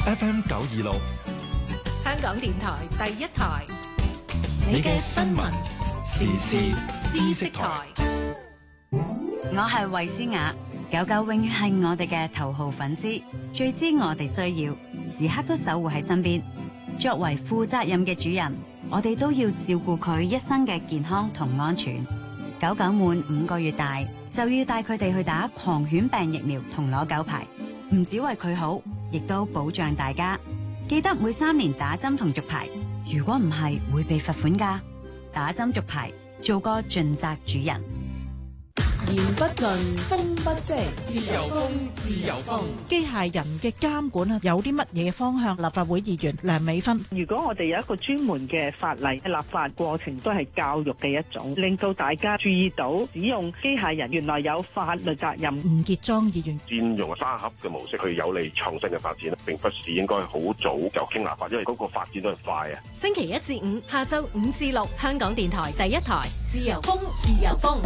FM 926， 香港電台第一台， 你嘅新聞時事知識台。 我係衛詩雅，狗狗永遠係我哋嘅頭號粉絲，最知我哋需要，時刻都守護喺身邊。作為負責任嘅主人，我哋都要照顧佢一生嘅健康同安全。狗狗滿5個月大，就要帶佢哋去打狂犬病疫苗同攞狗牌，唔只為佢好，亦都保障大家。記得每3年打針同續牌，如果唔係會被罰款㗎。打針續牌，做個盡責主人。 言不盡，風不息，自由風，自由風。 機械人嘅監管啊，有啲乜嘢方向？立法會議員梁美芬， 如果我哋有一個專門嘅法例，立法過程都係教育嘅一種，令到大家注意到使用機械人原來有法律責任。 吳傑莊議員， 佔用沙盒嘅模式去有利創新嘅發展，並不是應該好早就傾立法，因為嗰個發展都係快啊。 星期1至5下晝5至6，香港電台第一台，自由風，自由風。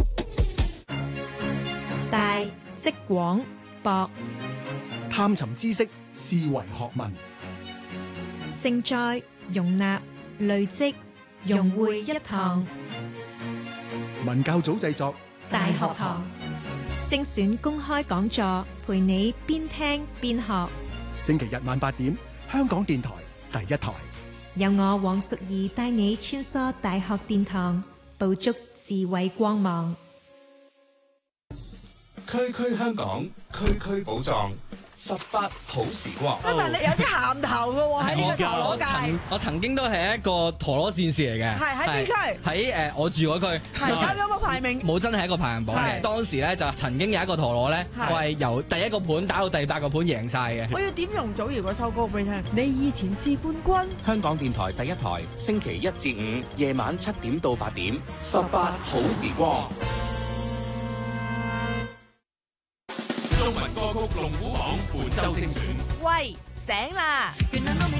大即廣博， 探尋知識，視為學問， 盛載容納累積融匯一堂。 文教組製作， 大學堂精選公開講座，陪你邊聽邊學。 星期日晚8點，香港電台第一台。 由我黃淑儀帶你穿梭大學殿堂，捕捉智慧光芒。 區區香港，區區寶藏，18好時光。 因為你有啲銜頭嘅喎，喺呢個陀螺界。 我曾經都係一個陀螺戰士嚟嘅。 係喺邊區？ 喺我住嗰區。 係咁有冇排名？ 冇真係一個排行榜嘅。當時咧就曾經有一個陀螺咧，我係由第一個盤打到第8個盤贏晒嘅。 我要點容祖兒嗰首歌俾你聽。你以前是冠軍。 香港電台第一台，星期1至5夜晚7點到8點，18好時光。中文歌曲龍虎榜本周精選。 喂，醒啦！